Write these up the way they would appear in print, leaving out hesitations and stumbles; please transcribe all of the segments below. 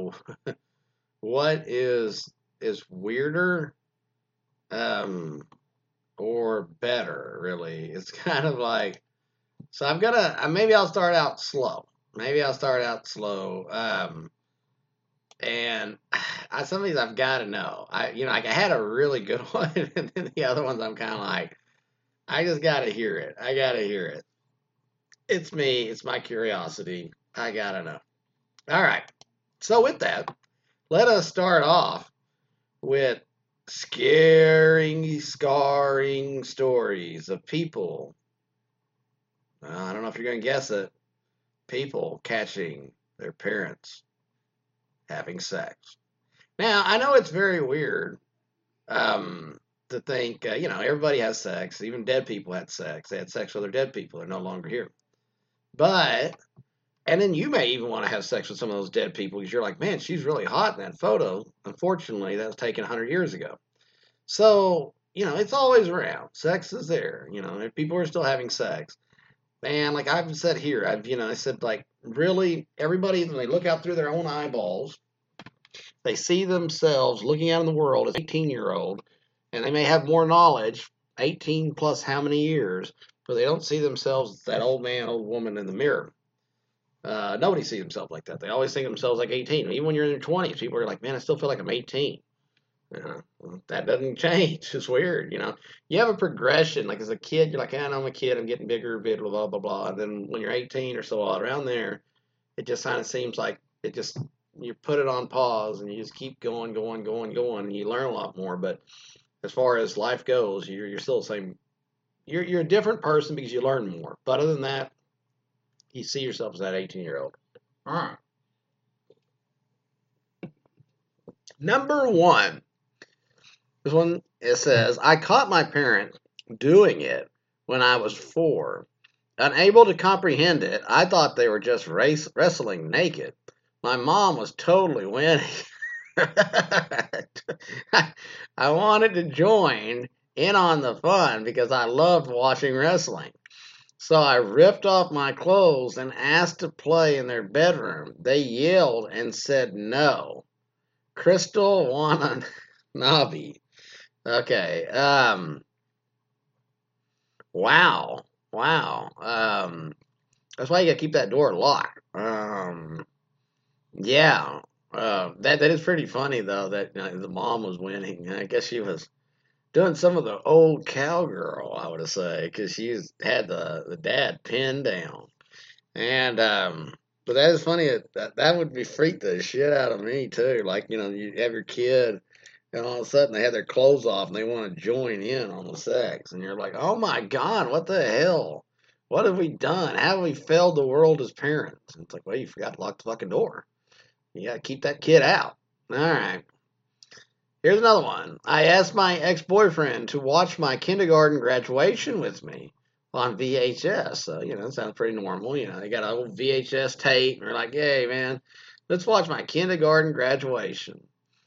what is weirder, um, or better? Really, it's kind of like. So I'm gonna maybe I'll start out slow. Maybe I'll start out slow. And some of these I've got to know. I had a really good one, and then the other ones I'm kind of like, I just got to hear it. I got to hear it. It's me. It's my curiosity. I got to know. All right. So with that, let us start off with scarring stories of people. I don't know if you're going to guess it. People catching their parents having sex. Now, I know it's very weird, to think, everybody has sex. Even dead people had sex. They had sex with other dead people. They're no longer here. But, and then you may even want to have sex with some of those dead people because you're like, man, she's really hot in that photo. Unfortunately, that was taken 100 years ago. So, it's always around. Sex is there. If people are still having sex. And like I've said here, I said, like, really, everybody, when they look out through their own eyeballs, they see themselves looking out in the world as an 18-year-old, and they may have more knowledge, 18 plus how many years, but they don't see themselves as that old man, old woman in the mirror. Nobody sees themselves like that. They always think themselves like 18. Even when you're in your 20s, people are like, man, I still feel like I'm 18. That doesn't change. It's weird. You have a progression. Like as a kid, you're like, I'm a kid. I'm getting bigger, blah, blah, blah. And then when you're 18 or so, around there, it just kind of seems like you put it on pause and you just keep going, going, going, going, and you learn a lot more. But as far as life goes, you're still the same. You're a different person because you learn more. But other than that, you see yourself as that 18-year-old. All right. Number one. This one, it says, I caught my parents doing it when I was 4. Unable to comprehend it, I thought they were just wrestling naked. My mom was totally winning. I wanted to join in on the fun because I loved watching wrestling. So I ripped off my clothes and asked to play in their bedroom. They yelled and said no. Crystal Wananabe. Okay. Wow. Wow. That's why you gotta keep that door locked. Yeah. That is pretty funny though that the mom was winning. I guess she was doing some of the old cowgirl, I would say, because had the dad pinned down. And but that is funny. That would be freak the shit out of me too. Like you have your kid. And all of a sudden they have their clothes off and they want to join in on the sex. And you're like, oh my God, what the hell? What have we done? How have we failed the world as parents? And it's like, well, you forgot to lock the fucking door. You got to keep that kid out. All right. Here's another one. I asked my ex-boyfriend to watch my kindergarten graduation with me on VHS. So, it sounds pretty normal. They got an old VHS tape. And they're like, hey, man, let's watch my kindergarten graduation.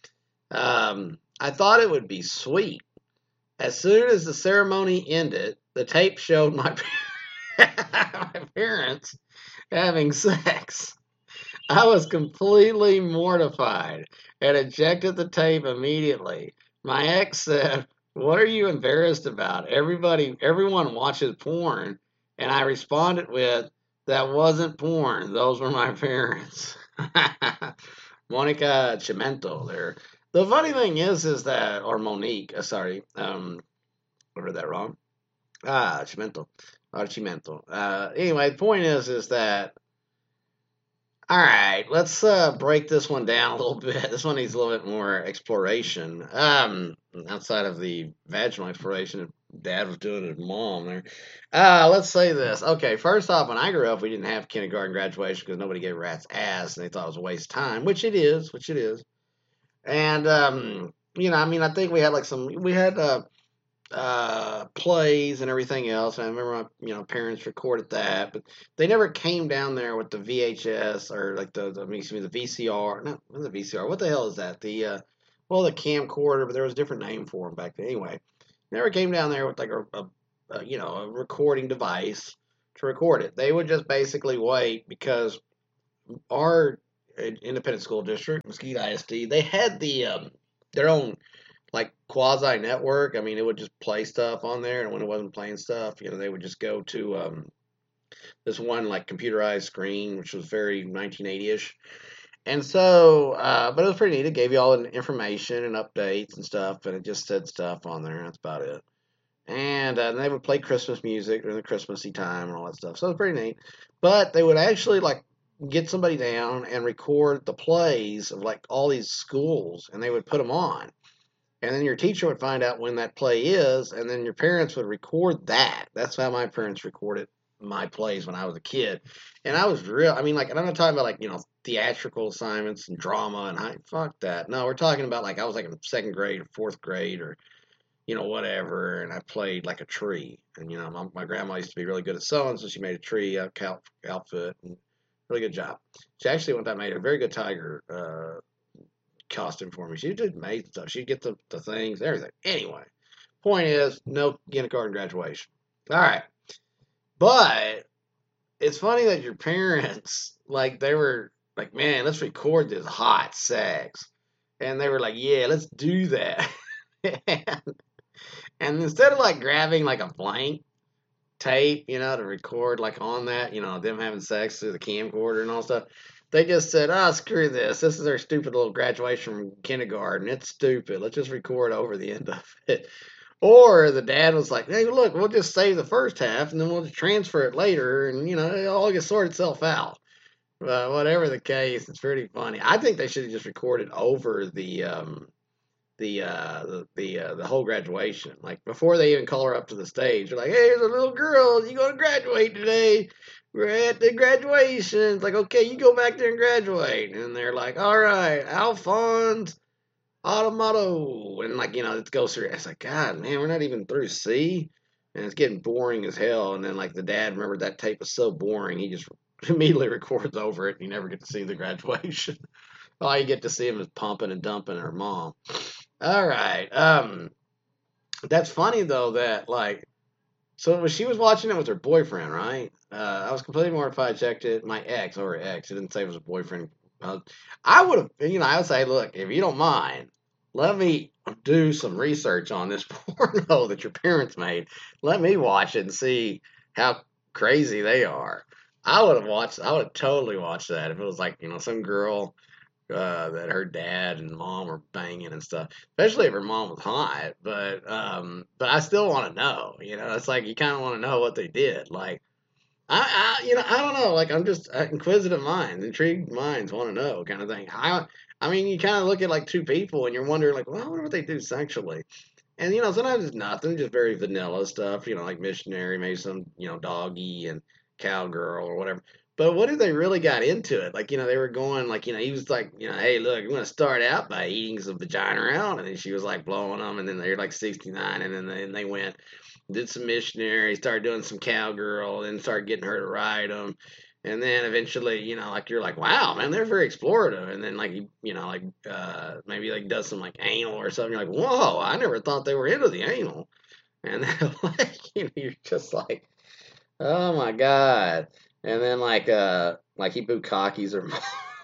I thought it would be sweet. As soon as the ceremony ended, the tape showed my my parents having sex. I was completely mortified and ejected the tape immediately. My ex said, "What are you embarrassed about? Everyone watches porn." And I responded with, "That wasn't porn. Those were my parents." Monica Cimento there. The funny thing is that, or Monique, sorry, I read that wrong. Cimento, or Cimento. Anyway, the point is that, all right, let's break this one down a little bit. This one needs a little bit more exploration. Outside of the vaginal exploration Dad was doing with Mom there. Let's say this. Okay, first off, when I grew up, we didn't have kindergarten graduation because nobody gave a rat's ass, and they thought it was a waste of time, which it is, And I think we had plays and everything else. And I remember my parents recorded that, but they never came down there with the VHS or like the VCR. Not the VCR. What the hell is that? The camcorder, but there was a different name for them back then. Anyway, never came down there with like a recording device to record it. They would just basically wait because our independent school district, Mesquite ISD. They had their own like quasi network. I mean, it would just play stuff on there, and when it wasn't playing stuff, they would just go to this one like computerized screen, which was very 1980ish. And so, but it was pretty neat. It gave you all the information and updates and stuff, and it just said stuff on there. That's about it. And they would play Christmas music during the Christmassy time and all that stuff. So it was pretty neat. But they would actually like get somebody down and record the plays of like all these schools, and they would put them on. And then your teacher would find out when that play is, and then your parents would record that. That's how my parents recorded my plays when I was a kid. And I was real, I mean, like, and I'm not talking about like, theatrical assignments and drama and fuck that. No, we're talking about like, I was like in second grade or fourth grade or, whatever. And I played like a tree. And, my grandma used to be really good at sewing, so she made a tree outfit and really good job. She actually one time made a very good tiger, costume for me. She did amazing stuff. She'd get the things, everything. Anyway, point is, no kindergarten graduation. All right. But it's funny that your parents, like, they were like, man, let's record this hot sex. And they were like, yeah, let's do that. and instead of like grabbing like a blank tape, to record like on that, them having sex through the camcorder and all stuff. They just said, "Oh, screw this. This is our stupid little graduation from kindergarten. It's stupid. Let's just record over the end of it." Or the dad was like, "Hey, look, we'll just save the first half and then we'll just transfer it later, and it all gets sort itself out." Whatever the case, it's pretty funny. I think they should have just recorded over the whole graduation. Like before they even call her up to the stage, they're like, "Hey, there's a little girl. You gonna graduate today? We're at the graduation." It's like, "Okay, you go back there and graduate." And they're like, "All right, Alphonse Automato," and like it goes through. It's like, God, man, we're not even through C, and it's getting boring as hell. And then like the dad remembered that tape was so boring, he just immediately records over it, and you never get to see the graduation. All you get to see him is pumping and dumping her mom. All right. That's funny though that like so when she was watching it with her boyfriend, right? I was completely mortified. Checked it. My ex or her ex. It didn't say it was a boyfriend. I would have, I would say, look, if you don't mind, let me do some research on this porno that your parents made. Let me watch it and see how crazy they are. I would have watched. I would have totally watched that if it was like some girl that her dad and mom were banging and stuff. Especially if her mom was hot. But I still want to know. It's like you kind of want to know what they did. Like I don't know. Like I'm just inquisitive minds, intrigued minds want to know kind of thing. I mean, you kind of look at like two people and you're wondering like, well, I wonder what they do sexually. And sometimes it's nothing, just very vanilla stuff. Like missionary, maybe some doggy and cowgirl or whatever. But what if they really got into it? Like, they were going, like, he was like, hey, look, I'm going to start out by eating some vagina around. And then she was like blowing them. And then they're like 69. And then they went, did some missionary, started doing some cowgirl, then started getting her to ride them. And then eventually, like you're like, wow, man, they're very explorative. And then like, maybe like does some like anal or something. You're like, whoa, I never thought they were into the anal. And then like, you're just like, oh my God. And then like he bukkakis or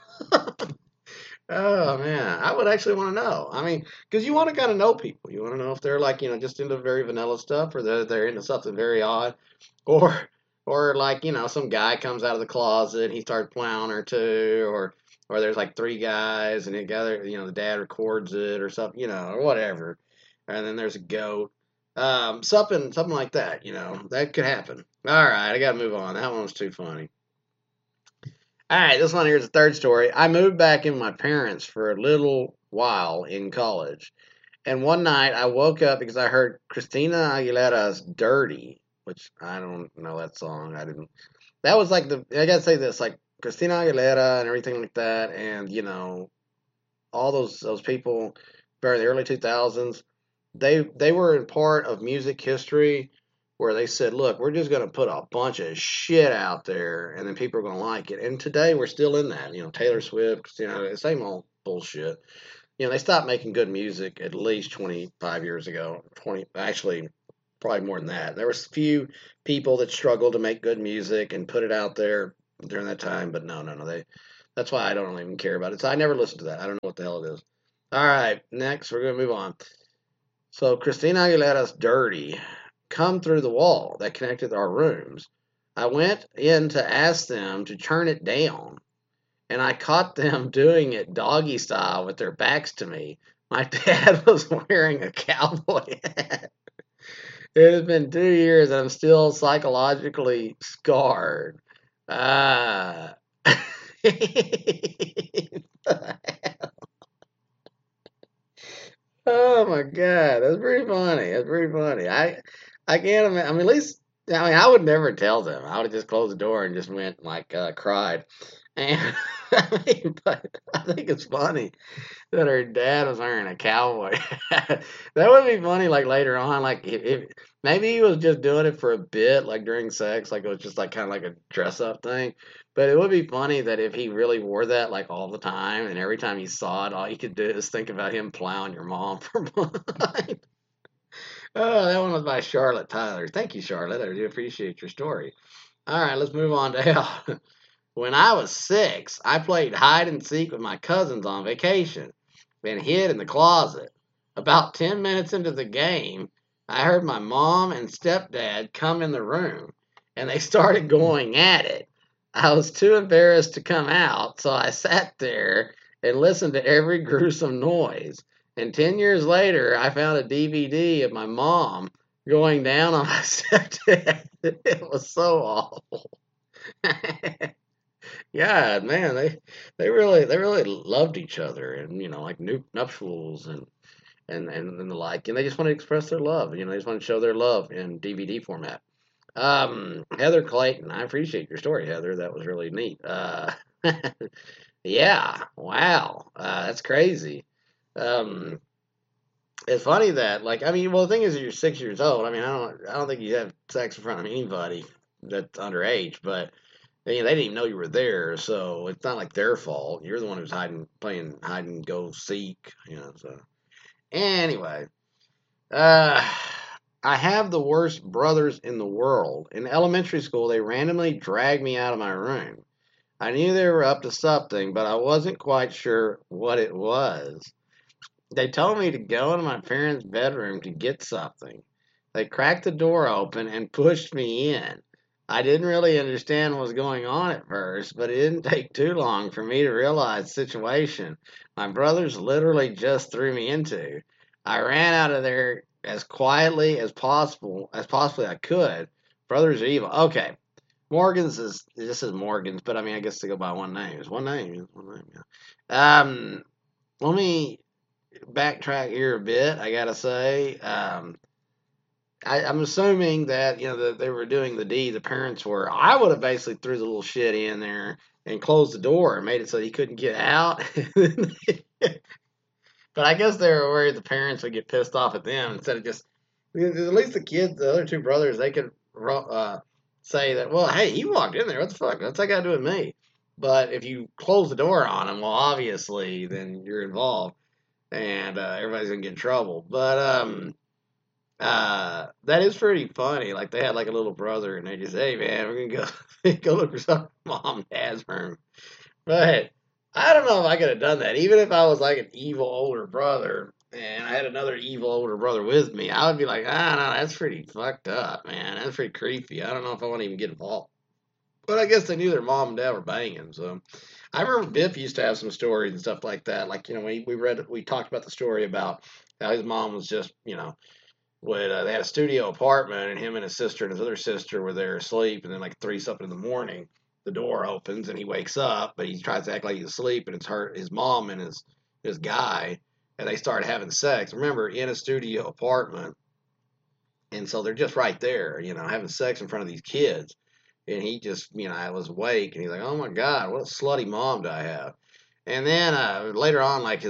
oh man, I would actually want to know. I mean, because you want to kind of know people. You want to know if they're like just into very vanilla stuff, or they're into something very odd, or like some guy comes out of the closet and he starts plowing her too, or there's like three guys and together the dad records it or something or whatever, and then there's a goat, something like that. That could happen. All right, I got to move on. That one was too funny. All right, this one here's the third story. I moved back in with my parents for a little while in college. And one night I woke up because I heard Christina Aguilera's Dirty, which I don't know that song. I didn't. That was like I gotta say this, like Christina Aguilera and everything like that. And, all those people during the early 2000s, they were in part of music history where they said, look, we're just going to put a bunch of shit out there and then people are going to like it. And today we're still in that. Taylor Swift, same old bullshit. They stopped making good music at least 25 years ago. 20, actually, probably more than that. There was a few people that struggled to make good music and put it out there during that time, but no. That's why I don't even care about it. So I never listened to that. I don't know what the hell it is. All right, next we're gonna move on. So Christina Aguilera's "Dirty" come through the wall that connected our rooms. I went in to ask them to turn it down, and I caught them doing it doggy style with their backs to me. My dad was wearing a cowboy hat. It has been 2 years and I'm still psychologically scarred. Ah. Oh my God, that's pretty funny. That's pretty funny. I can't imagine. I mean, at least I would never tell them. I would have just closed the door and just went like cried. And but I think it's funny that her dad was wearing a cowboy hat. That would be funny, like later on, like if maybe he was just doing it for a bit, like during sex, like it was just like kind of like a dress up thing. But it would be funny that if he really wore that like all the time, and every time you saw it, all you could do is think about him plowing your mom for blood. Oh, that one was by Charlotte Tyler. Thank you, Charlotte. I do appreciate your story. All right, let's move on to When I was 6, I played hide and seek with my cousins on vacation and hid in the closet. About 10 minutes into the game, I heard my mom and stepdad come in the room and they started going at it. I was too embarrassed to come out, so I sat there and listened to every gruesome noise. And 10 years later, I found a DVD of my mom going down on my stepdad. It was so awful. Yeah, man, they really loved each other, and like nuptials and the like, and they just want to express their love. They just want to show their love in DVD format. Heather Clayton, I appreciate your story, Heather. That was really neat. Yeah, wow, that's crazy. Um, it's funny that, like, I mean, well, the thing is, you're 6 years old. I mean, I don't think you have sex in front of anybody that's underage, but they didn't even know you were there, so it's not like their fault. You're the one who's playing hide and go seek. So anyway, uh, I have the worst brothers in the world. In elementary school, they randomly dragged me out of my room. I knew they were up to something, but I wasn't quite sure what it was. They told me to go into my parents' bedroom to get something. They cracked the door open and pushed me in. I didn't really understand what was going on at first, but it didn't take too long for me to realize the situation my brothers literally just threw me into. I ran out of there as quietly as possibly I could. Brothers are evil. Okay, Morgan's is this is Morgan's, but I mean I guess they go by one name. It's one name. It's one name. Yeah. Let me backtrack here a bit. I gotta say, I'm assuming that that they were doing the deed. The parents were. I would have basically threw the little shit in there and closed the door and made it so he couldn't get out. But I guess they were worried the parents would get pissed off at them instead of just. Because at least the kids, the other two brothers, they could say that. Well, hey, he walked in there. What the fuck? What's that got to do with me? But if you close the door on him, well, obviously, then you're involved and everybody's gonna get in trouble. But that is pretty funny. Like they had like a little brother, and they just, hey man, we're gonna go go look for some mom and dad's room. But I don't know if I could have done that. Even if I was like an evil older brother, and I had another evil older brother with me, I would be like, no, that's pretty fucked up, man. That's pretty creepy. I don't know if I want to even get involved. But I guess they knew their mom and dad were banging, so. I remember Biff used to have some stories and stuff like that. Like, we talked about the story about how his mom was just, when they had a studio apartment and him and his sister and his other sister were there asleep, and then like 3 something in the morning, the door opens and he wakes up, but he tries to act like he's asleep, and it's his mom and his guy, and they start having sex. Remember, in a studio apartment, and so they're just right there, having sex in front of these kids. And he just, I was awake, and he's like, "Oh my God, what a slutty mom do I have?" And then later on, like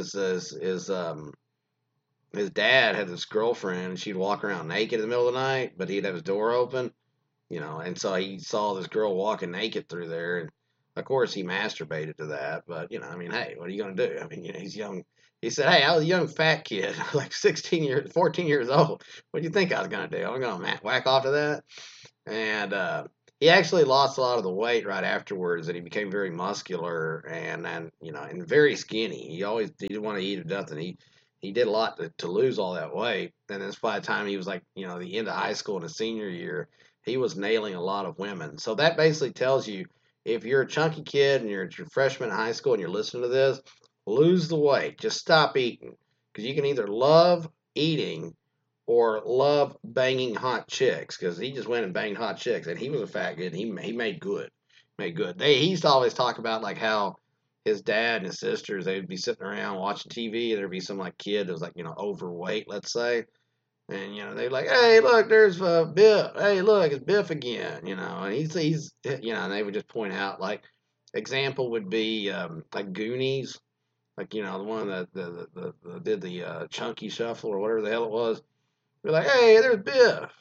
his dad had this girlfriend, and she'd walk around naked in the middle of the night, but he'd have his door open, and so he saw this girl walking naked through there, and of course he masturbated to that. But I mean, hey, what are you gonna do? I mean, he's young. He said, "Hey, I was a young fat kid, like 14 years old. What do you think I was gonna do? I'm gonna whack off to that?" And he actually lost a lot of the weight right afterwards, and he became very muscular and and very skinny. He didn't want to eat or nothing. He did a lot to lose all that weight, and then by the time he was like the end of high school and his senior year, he was nailing a lot of women. So that basically tells you if you're a chunky kid and you're at your freshman in high school and you're listening to this, lose the weight. Just stop eating because you can either love eating or love banging hot chicks because he just went and banged hot chicks and he was a fat kid. He made good. He used to always talk about like how his dad and his sisters they'd be sitting around watching TV and there'd be some like kid that was like overweight, let's say, and they'd like, hey look, there's Biff. Hey look, it's Biff again. And he's and they would just point out like example would be like Goonies, like the one that did the Chunky Shuffle or whatever the hell it was. Be like, hey, there's Biff.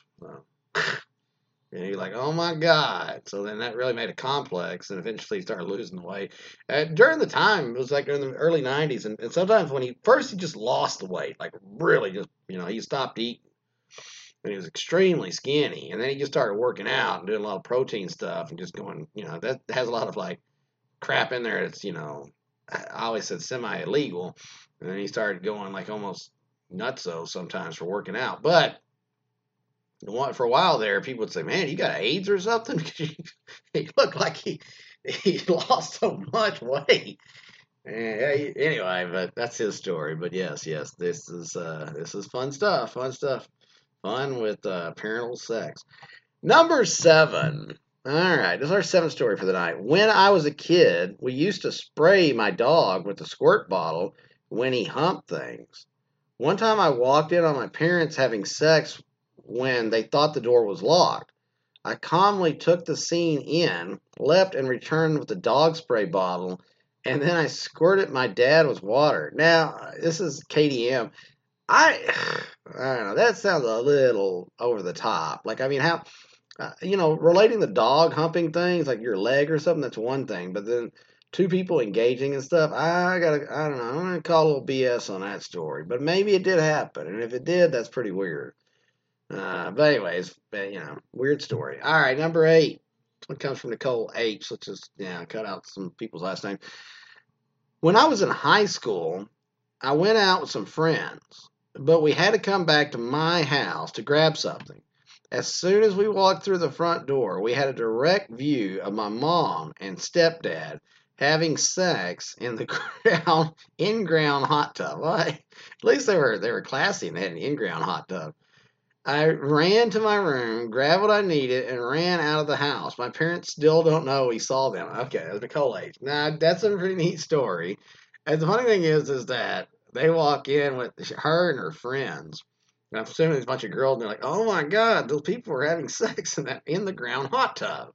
And you're like, oh my God. So then that really made a complex, and eventually he started losing the weight. During the time, it was like in the early 90s, and sometimes when he just lost the weight, like really just, he stopped eating. And he was extremely skinny. And then he just started working out and doing a lot of protein stuff and just going, that has a lot of like crap in there. It's, I always said semi illegal. And then he started going like almost nutso sometimes for working out. But for a while there, people would say, "Man, you got AIDS or something?" Because he looked like he lost so much weight. Anyway, but that's his story. But yes, this is fun stuff. Fun stuff. Fun with parental sex. Number 7. All right, this is our 7th story for the night. When I was a kid, we used to spray my dog with a squirt bottle when he humped things. One time I walked in on my parents having sex when they thought the door was locked. I calmly took the scene in, left, and returned with the dog spray bottle, and then I squirted my dad with water. Now, this is KDM. I, I don't know, that sounds a little over the top. Like, I mean, how, relating the dog humping things, like your leg or something, that's one thing, but then two people engaging and stuff, I don't know, I'm gonna call a little BS on that story, but maybe it did happen, and if it did, that's pretty weird. But anyways, weird story. All right, number 8. This one comes from Nicole H. Let's just cut out some people's last name. When I was in high school, I went out with some friends, but we had to come back to my house to grab something. As soon as we walked through the front door, we had a direct view of my mom and stepdad having sex in the in-ground hot tub. Well, at least they were classy and they had an in-ground hot tub. I ran to my room, grabbed what I needed, and ran out of the house. My parents still don't know we saw them. Okay, that's Nicole H. Now, that's a pretty neat story. And the funny thing is that they walk in with her and her friends. And I'm assuming there's a bunch of girls, and they're like, oh my God, those people were having sex in that in the ground hot tub.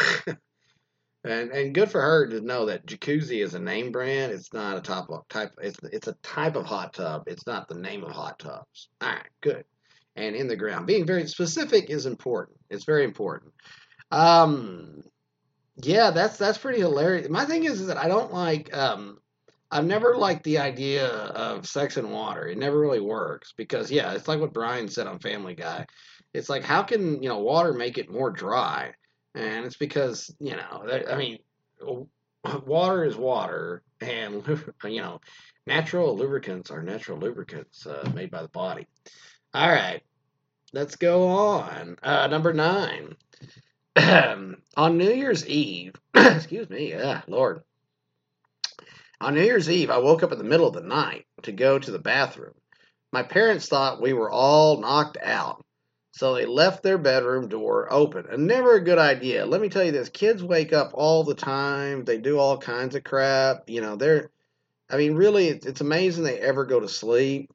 And good for her to know that jacuzzi is a name brand. It's not a type. It's a type of hot tub. It's not the name of hot tubs. All right, good. And in the ground, being very specific is important. It's very important. Um, yeah, that's pretty hilarious. My thing is that I don't like. I've never liked the idea of sex and water. It never really works because yeah, it's like what Brian said on Family Guy. It's like how can water make it more dry? And it's because I mean, water is water, and natural lubricants are natural lubricants made by the body. All right, let's go on. Number 9. On New Year's Eve, excuse me, Lord. On New Year's Eve, I woke up in the middle of the night to go to the bathroom. My parents thought we were all knocked out, so they left their bedroom door open. And never a good idea. Let me tell you this, kids wake up all the time. They do all kinds of crap. Really, it's amazing they ever go to sleep.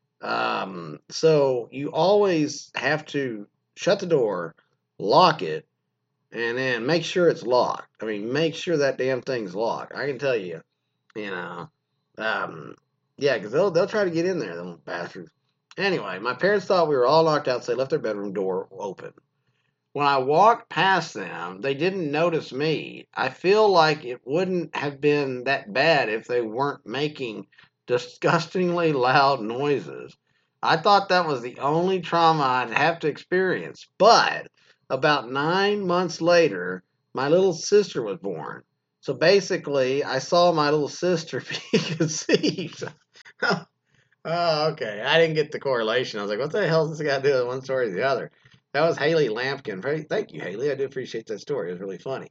So you always have to shut the door, lock it, and then make sure it's locked. I mean, make sure that damn thing's locked. I can tell you, you know, um, yeah, because they'll try to get in there, them bastards. Anyway, my parents thought we were all knocked out, so they left their bedroom door open. When I walked past them, they didn't notice me. I feel like it wouldn't have been that bad if they weren't making disgustingly loud noises. I thought that was the only trauma I'd have to experience. But About 9 months later, my little sister was born. So basically, I saw my little sister be conceived. Oh, okay. I didn't get the correlation. I was like, what the hell does this got to do with one story or the other? That was Haley Lampkin. Thank you, Haley. I do appreciate that story. It was really funny.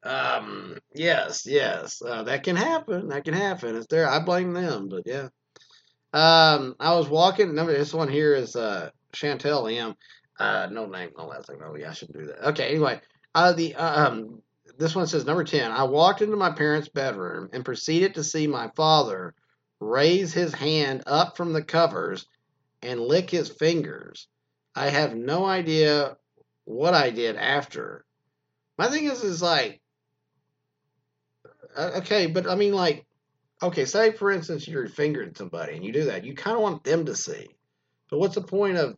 Yes. That can happen. That can happen. It's there. I blame them, but yeah. I was walking. Number this one here is Chantel M. No name, no last name. Oh yeah, I shouldn't do that. Okay. Anyway, this one says number 10. I walked into my parents' bedroom and proceeded to see my father raise his hand up from the covers and lick his fingers. I have no idea what I did after. My thing is like, okay, but I mean, like, okay, say for instance you're fingering somebody and you do that, you kind of want them to see. But what's the point of?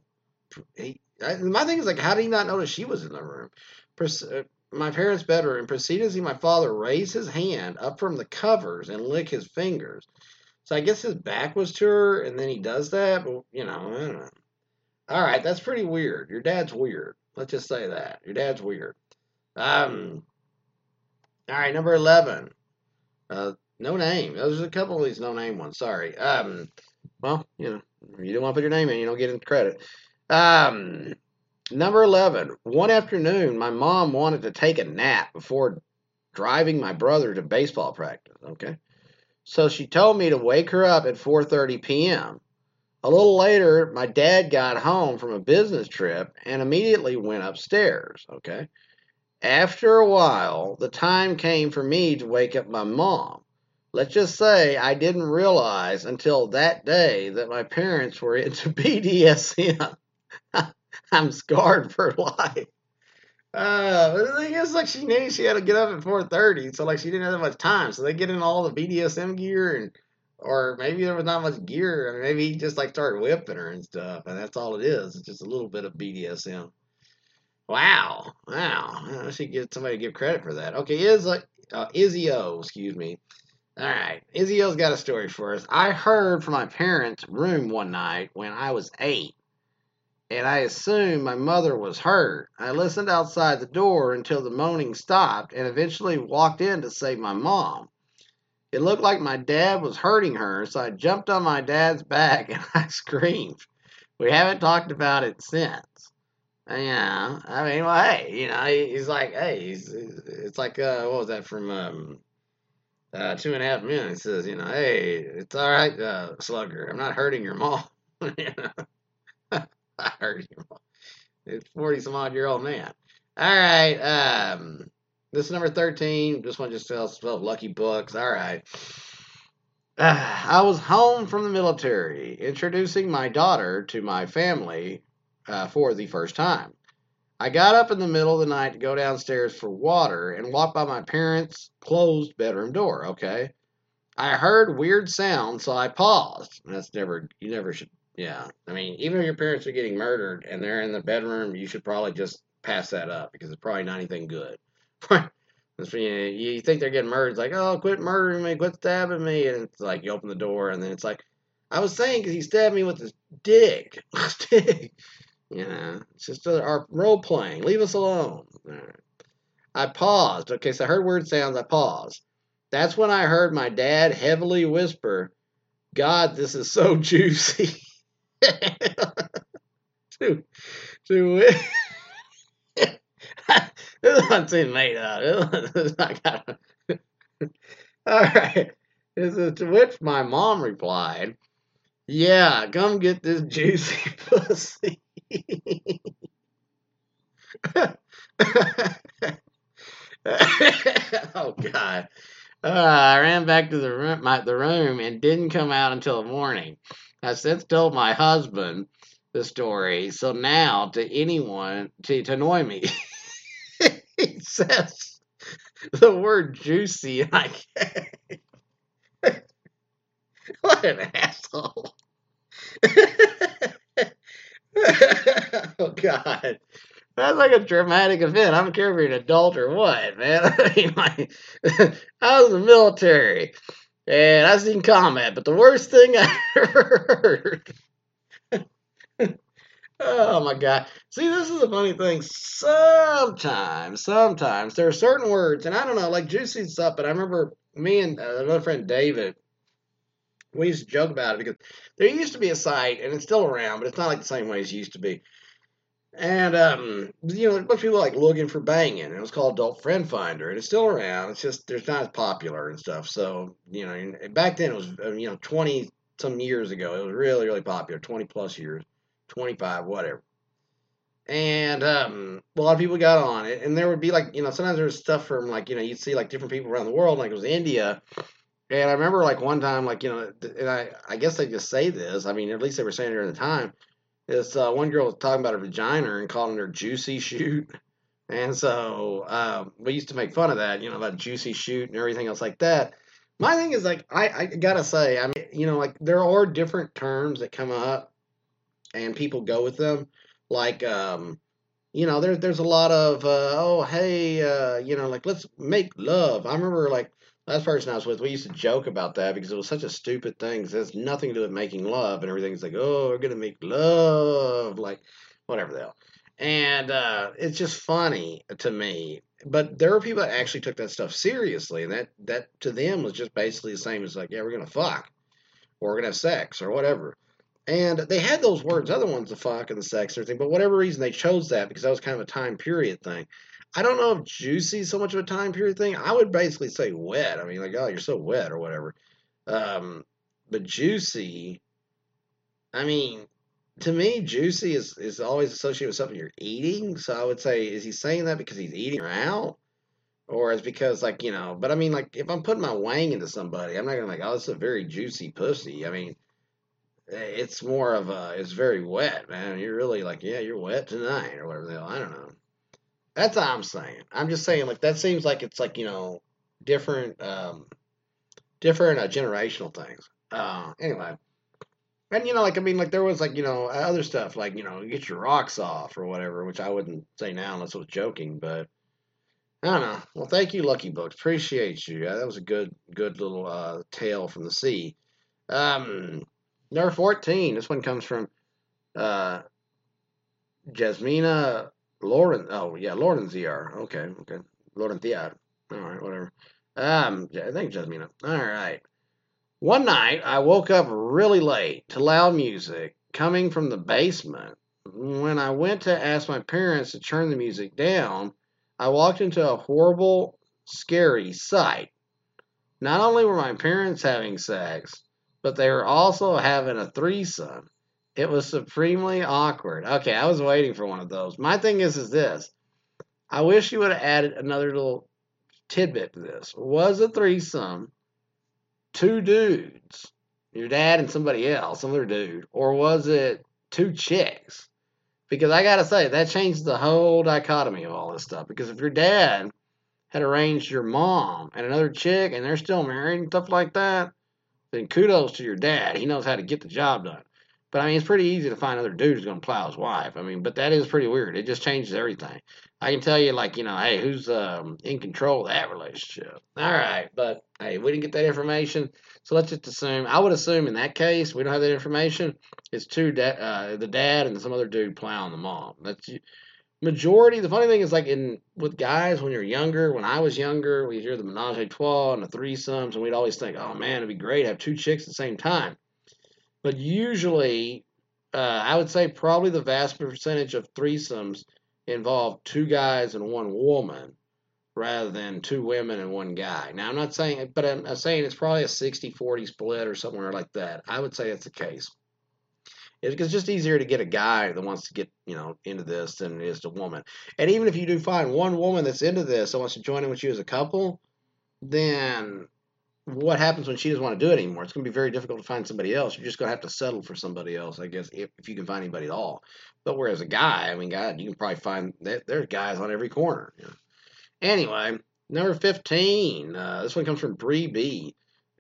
My thing is like, how did he not notice she was in the room? My parents' bedroom and proceeded to see my father raise his hand up from the covers and lick his fingers. So I guess his back was to her, and then he does that. But I don't know. All right, that's pretty weird. Your dad's weird. Let's just say that your dad's weird. All right, number 11. No name. There's a couple of these no name ones. Sorry. Well, you don't want to put your name in, you don't get any credit. Number 11. One afternoon, my mom wanted to take a nap before driving my brother to baseball practice. Okay. So she told me to wake her up at 4:30 p.m. A little later, my dad got home from a business trip and immediately went upstairs. Okay. After a while, the time came for me to wake up my mom. Let's just say I didn't realize until that day that my parents were into BDSM. I'm scarred for life. But the thing is, like, she knew she had to get up at 4:30, so like she didn't have that much time. So they get in all the BDSM gear, or maybe there was not much gear. I mean, maybe he just like started whipping her and stuff, and that's all it is. It's just a little bit of BDSM. Wow. I should get somebody to give credit for that. Okay, Izzy O, excuse me. All right, Izzy O's got a story for us. I heard from my parents' room one night when I was 8, and I assumed my mother was hurt. I listened outside the door until the moaning stopped and eventually walked in to save my mom. It looked like my dad was hurting her, so I jumped on my dad's back and I screamed. We haven't talked about it since. Yeah, I mean, well, hey, he's like, hey, it's like, what was that from 2.5 Men? He says, hey, it's all right, Slugger. I'm not hurting your mom. I hurt your mom. It's 40-some-odd-year-old man. All right, this is number 13. This one just tells 12 lucky books. All right. I was home from the military, introducing my daughter to my family for the first time. I got up in the middle of the night to go downstairs for water and walked by my parents' closed bedroom door, okay? I heard weird sounds, so I paused. You never should, yeah. I mean, even if your parents are getting murdered and they're in the bedroom, you should probably just pass that up because it's probably not anything good. You think they're getting murdered, it's like, oh, quit murdering me, quit stabbing me, and it's like, you open the door, and then it's like, I was saying because he stabbed me with his dick. It's just our role playing. Leave us alone. I paused. Okay, so I heard weird sounds. I paused. That's when I heard my dad heavily whisper, God, this is so juicy. to This one's too made up. All right. To which my mom replied, yeah, come get this juicy pussy. Oh God! I ran back to the room and didn't come out until the morning. I since told my husband the story, so now to anyone to annoy me, he says the word juicy, and I can't. What an asshole! Oh God. That's like a dramatic event. I don't care if you're an adult or what, man. I mean, I was in the military and I seen combat, but the worst thing I ever heard. Oh my God. See, this is the funny thing. Sometimes there are certain words, and I don't know, like juicy stuff, but I remember me and another friend, David, we used to joke about it because there used to be a site, and it's still around, but it's not like the same way as it used to be. And there's a bunch of people like looking for banging. And it was called Adult Friend Finder, and it's still around. It's just there's not as popular and stuff. So and back then it was 20 some years ago. It was really really popular, 20 plus years, 25 whatever. And a lot of people got on it, and there would be like sometimes there was stuff from like you'd see like different people around the world, like it was India. And I remember like one time like and I guess they just say this. I mean, at least they were saying it during the time this one girl was talking about her vagina and calling her juicy shoot. And so we used to make fun of that, about juicy shoot and everything else like that. My thing is like I gotta say, I mean, like there are different terms that come up and people go with them. Like there's a lot of oh hey like let's make love. I remember like last person I was with, we used to joke about that because it was such a stupid thing. 'Cause it has nothing to do with making love and everything. It's like oh we're gonna make love like whatever the hell. And it's just funny to me. But there were people that actually took that stuff seriously, and that to them was just basically the same as like yeah we're gonna fuck or we're gonna have sex or whatever. And they had those words, other ones, the fuck and the sex and everything, but whatever reason they chose that because that was kind of a time period thing. I don't know if juicy is so much of a time period thing. I would basically say wet. I mean, like, oh, you're so wet or whatever. Um, but juicy, I mean, to me, juicy is always associated with something you're eating. So I would say, is he saying that because he's eating her out? Or is because, like, but I mean, like, if I'm putting my wang into somebody, I'm not going to, like, oh, this is a very juicy pussy. I mean, it's more of a, it's very wet, man. You're really like, yeah, you're wet tonight or whatever the hell. I don't know. That's all I'm saying. I'm just saying, like, that seems like it's like, different, different generational things. Anyway. And, like, I mean, like, there was, like, other stuff, like, get your rocks off or whatever, which I wouldn't say now unless I was joking, but I don't know. Well, thank you, Lucky Books. Appreciate you. That was a good little tale from the sea. Um, Number 14. This one comes from uh, Jasmina Lauren. Oh yeah, Laurenziar. Okay. Laurenciar. All right, whatever. I think Jasmina. All right. One night, I woke up really late to loud music coming from the basement. When I went to ask my parents to turn the music down, I walked into a horrible, scary sight. Not only were my parents having sex, but they were also having a threesome. It was supremely awkward. Okay, I was waiting for one of those. My thing is this. I wish you would have added another little tidbit to this. Was a threesome two dudes, your dad and somebody else, some other dude, or was it two chicks? Because I gotta say, that changed the whole dichotomy of all this stuff. Because if your dad had arranged your mom and another chick and they're still married and stuff like that, then kudos to your dad. He knows how to get the job done. But I mean, it's pretty easy to find other dude who's going to plow his wife. I mean, but that is pretty weird. It just changes everything. I can tell you, like, hey, who's in control of that relationship? All right, but hey, we didn't get that information, so let's just assume. I would assume in that case, we don't have that information. It's the dad and some other dude plowing the mom. That's majority. The funny thing is, like in with guys when you're younger. When I was younger, we hear the menage a trois and the threesomes, and we'd always think, "Oh man, it'd be great to have two chicks at the same time." But usually, I would say probably the vast percentage of threesomes involve two guys and one woman rather than two women and one guy. Now, I'm not saying, but I'm saying it's probably a 60-40 split or somewhere like that. I would say it's the case. It's just easier to get a guy that wants to get, into this than it is a woman. And even if you do find one woman that's into this and wants to join in with you as a couple, then what happens when she doesn't want to do it anymore? It's going to be very difficult to find somebody else. You're just going to have to settle for somebody else, I guess, if you can find anybody at all. But whereas a guy, I mean, God, you can probably find that there's guys on every corner. Anyway, number 15. This one comes from Bree B.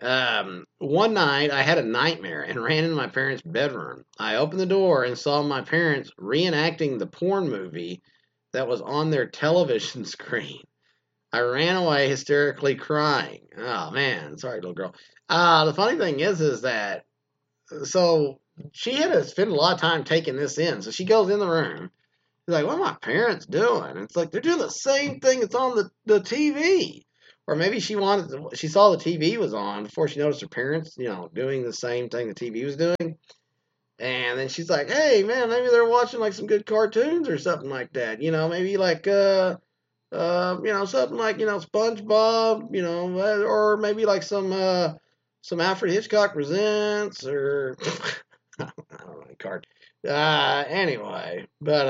One night I had a nightmare and ran into my parents' bedroom. I opened the door and saw my parents reenacting the porn movie that was on their television screen. I ran away hysterically crying. Oh man, sorry, little girl. The funny thing is that so she had to spend a lot of time taking this in. So she goes in the room. She's like, what are my parents doing? And it's like, they're doing the same thing that's on the TV. Or maybe she saw the TV was on before she noticed her parents, doing the same thing the TV was doing. And then she's like, hey, man, maybe they're watching like some good cartoons or something like that. Maybe like, something like, SpongeBob, or maybe like some Alfred Hitchcock Presents or I don't know, card. Anyway, but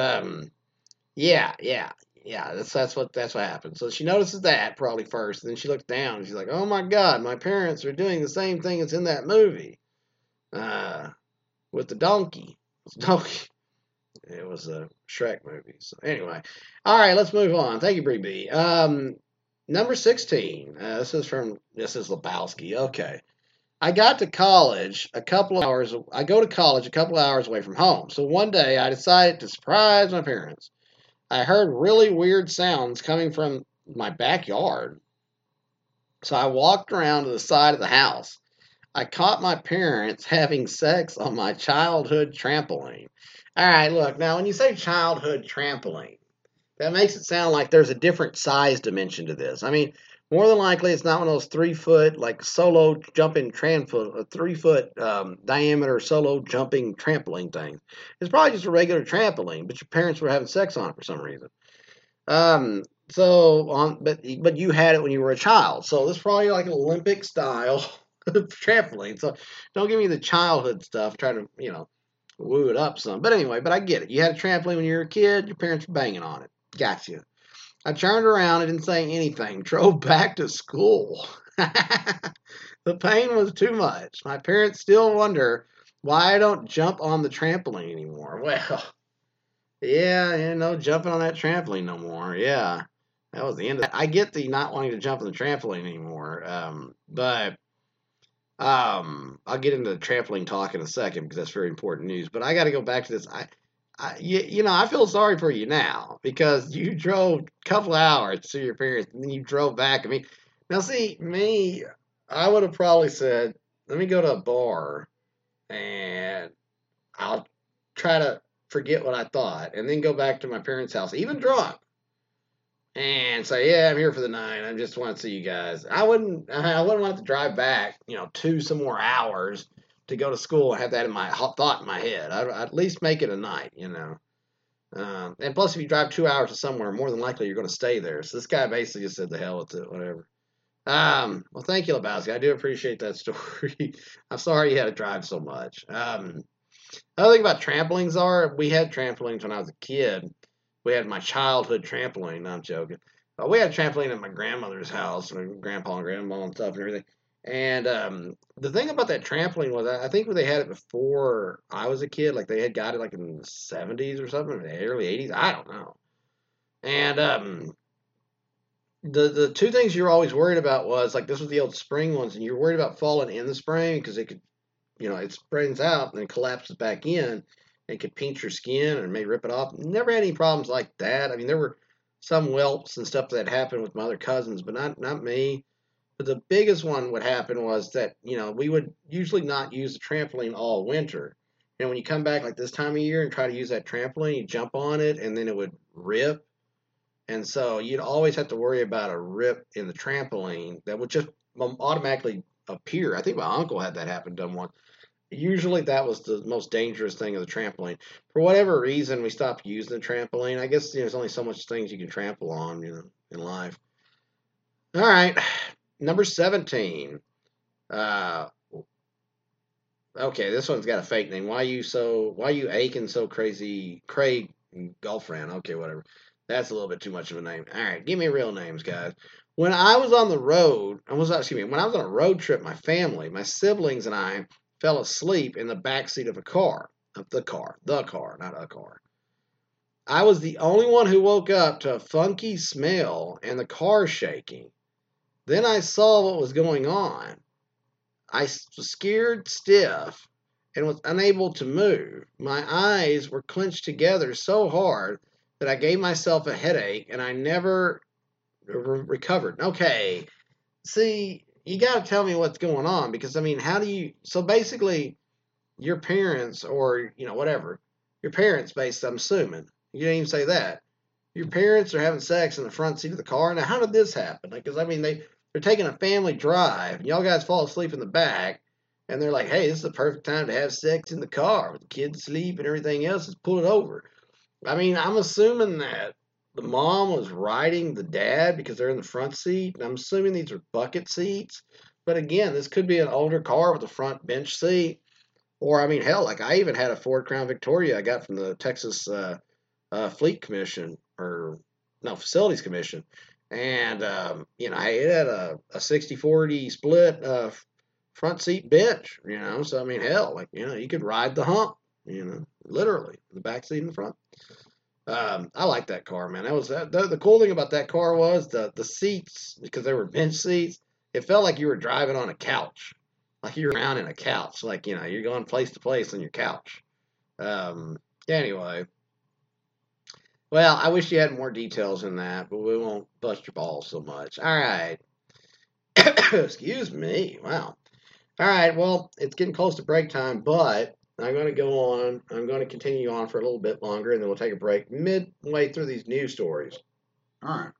yeah. That's what happened. So she notices that probably first, and then she looks down and she's like, "Oh my God, my parents are doing the same thing as in that movie, uh, with the donkey." Donkey. It was a Shrek movie. So anyway, all right, let's move on. Thank you, Bree B. Number 16. This is Lebowski. Okay. I got to college a couple of hours. I go to college a couple of hours away from home. So one day I decided to surprise my parents. I heard really weird sounds coming from my backyard. So I walked around to the side of the house. I caught my parents having sex on my childhood trampoline. All right, look, now when you say childhood trampoline, that makes it sound like there's a different size dimension to this. I mean, more than likely, it's not one of those 3 foot, like solo jumping 3 foot diameter solo jumping trampoline things. It's probably just a regular trampoline, but your parents were having sex on it for some reason. But you had it when you were a child, so this is probably like an Olympic style trampoline. So don't give me the childhood stuff. Try to woo it up some. But anyway, I get it. You had a trampoline when you were a kid. Your parents were banging on it. Gotcha. I turned around and didn't say anything. Drove back to school. The pain was too much. My parents still wonder why I don't jump on the trampoline anymore. Well, yeah, jumping on that trampoline no more. Yeah, that was the end of that. I get the not wanting to jump on the trampoline anymore. But I'll get into the trampoline talk in a second because that's very important news. But I got to go back to this. I feel sorry for you now because you drove a couple hours to see your parents and then you drove back. I mean, now see me, I would have probably said, "Let me go to a bar and I'll try to forget what I thought and then go back to my parents' house, even drunk, and say, yeah, I'm here for the night. I just want to see you guys." I wouldn't want to drive back, 2 some more hours to go to school and have that in my thought in my head. I'd at least make it a night. And plus, if you drive 2 hours to somewhere, more than likely you're going to stay there. So this guy basically just said, "The hell with it, whatever." Well, thank you, Lebowski. I do appreciate that story. I'm sorry you had to drive so much. Another thing about trampolines we had trampolines when I was a kid. We had my childhood trampoline. No, I'm joking. We had a trampoline at my grandmother's house, and grandpa and grandma and stuff and everything. And the thing about that trampoline was, I think when they had it before I was a kid, like they had got it like in the 70s or something, or the early 80s. I don't know. And the two things you're always worried about was like this was the old spring ones, and you're worried about falling in the spring because it could, it springs out and then collapses back in. It could pinch your skin or may rip it off. Never had any problems like that. I mean, there were some whelps and stuff that happened with my other cousins, but not me. But the biggest one would happen was that, we would usually not use the trampoline all winter. And when you come back like this time of year and try to use that trampoline, you jump on it and then it would rip. And so you'd always have to worry about a rip in the trampoline that would just automatically appear. I think my uncle had that happen to him once. Usually that was the most dangerous thing of the trampoline. For whatever reason, we stopped using the trampoline. I guess there's only so much things you can trample on, in life. All right, number 17. Uh, okay, this one's got a fake name. Why you aching so crazy? Craig Girlfriend. Okay, whatever. That's a little bit too much of a name. All right, give me real names, guys. When I was on the road, when I was on a road trip, my family, my siblings, and I fell asleep in the back seat of a car. The car, not a car. I was the only one who woke up to a funky smell and the car shaking. Then I saw what was going on. I was scared stiff and was unable to move. My eyes were clenched together so hard that I gave myself a headache and I never recovered. Okay, see, you got to tell me what's going on because, I mean, how do you. So basically, your parents or, whatever, your parents based, I'm assuming. You didn't even say that. Your parents are having sex in the front seat of the car. Now, how did this happen? Because, I mean, they're taking a family drive, and y'all guys fall asleep in the back, and they're like, hey, this is the perfect time to have sex in the car with the kids asleep and everything else. Let's pull it over. I mean, I'm assuming that the mom was riding the dad because they're in the front seat. And I'm assuming these are bucket seats. But again, this could be an older car with a front bench seat. Or, I mean, hell, like I even had a Ford Crown Victoria I got from the Texas Fleet Commission, or no, Facilities Commission. And, it had a 60-40 split front seat bench, So, I mean, hell, like, you could ride the hump, literally, the back seat in the front. I like that car, man. That was the cool thing about that car was the seats, because they were bench seats. It felt like you were driving on a couch, like you were around in a couch, like you're going place to place on your couch. Anyway, well, I wish you had more details in that, but we won't bust your balls so much. All right, excuse me. Wow. All right, well, it's getting close to break time, but I'm going to go on. I'm going to continue on for a little bit longer, and then we'll take a break midway through these news stories. All right.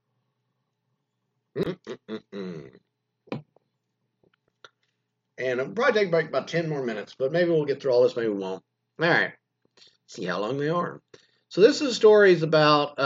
And I'll probably take a break about 10 more minutes, but maybe we'll get through all this, maybe we won't. All right. See how long they are. So this is stories about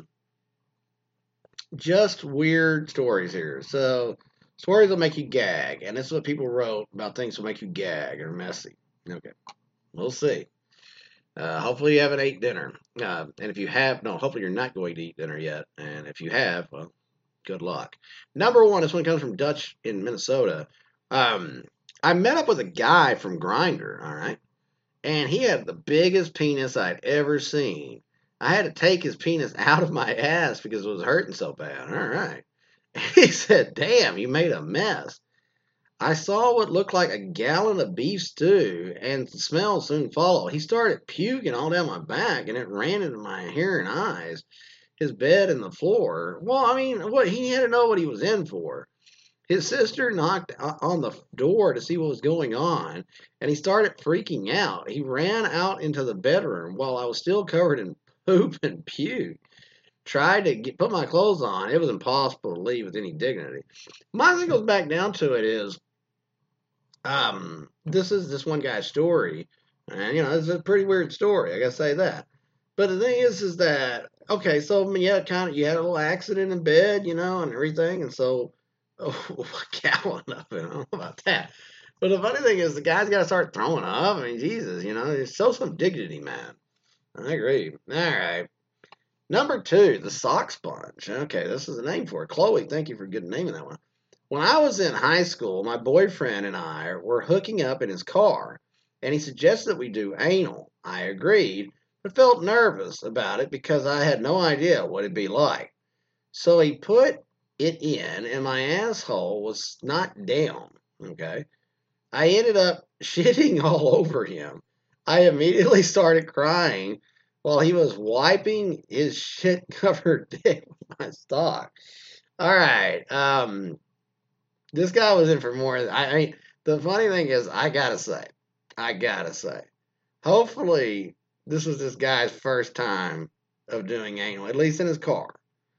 just weird stories here. So stories will make you gag, and this is what people wrote about things that make you gag or messy. Okay. We'll see. Hopefully you haven't ate dinner. And if you have, no, hopefully you're not going to eat dinner yet. And if you have, well, good luck. Number one, this one comes from Dutch in Minnesota. I met up with a guy from Grindr, all right? And he had the biggest penis I'd ever seen. I had to take his penis out of my ass because it was hurting so bad. All right. He said, damn, you made a mess. I saw what looked like a gallon of beef stew, and the smell soon followed. He started puking all down my back, and it ran into my hair and eyes, his bed, and the floor. Well, I mean, what he had to know what he was in for. His sister knocked on the door to see what was going on, and he started freaking out. He ran out into the bedroom while I was still covered in poop and puke. Tried to put my clothes on. It was impossible to leave with any dignity. My thing goes back down to it is, this is this one guy's story, and it's a pretty weird story. I gotta say that. But the thing is that okay, so I mean, yeah, kind of, you had a little accident in bed, and everything, and so a gallon of it. I don't know about that. But the funny thing is, the guy's got to start throwing up. I mean, Jesus, show some dignity, man. I agree. All right. Number two, the sock sponge. Okay, this is a name for it. Chloe, thank you for good naming that one. When I was in high school, my boyfriend and I were hooking up in his car, and he suggested that we do anal. I agreed, but felt nervous about it because I had no idea what it'd be like. So he put it in, and my asshole was not down. Okay. I ended up shitting all over him. I immediately started crying while he was wiping his shit covered dick with my sock. All right. This guy was in for more. I mean, the funny thing is, I gotta say, hopefully this was this guy's first time of doing anal, at least in his car.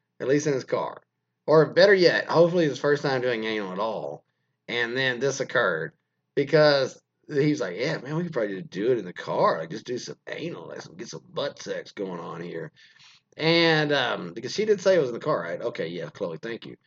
Or better yet, hopefully his first time doing anal at all. And then this occurred. Because he's like, yeah, man, we could probably just do it in the car. Like, just do some anal. Like, get some butt sex going on here. And because she did say it was in the car, right? Okay, yeah, Chloe, thank you.